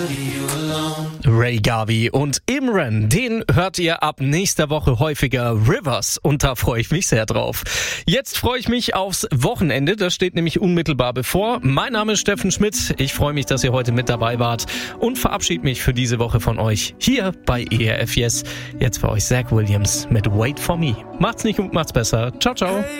Ray Garvey und Imran, den hört ihr ab nächster Woche häufiger. Rivers, und da freue ich mich sehr drauf. Jetzt freue ich mich aufs Wochenende, das steht nämlich unmittelbar bevor. Mein Name ist Steffen Schmidt, ich freue mich, dass ihr heute mit dabei wart und verabschiede mich für diese Woche von euch hier bei ERF Yes. Jetzt für euch Zach Williams mit Wait For Me. Macht's nicht und macht's besser. Ciao, ciao.